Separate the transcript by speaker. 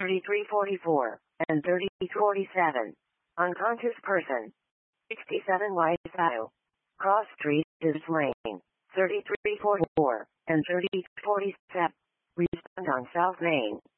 Speaker 1: 3344, and 3047. Unconscious person. 67 Whiteside. Cross Street is Lane. 3344, and 3047. Respond on South Main.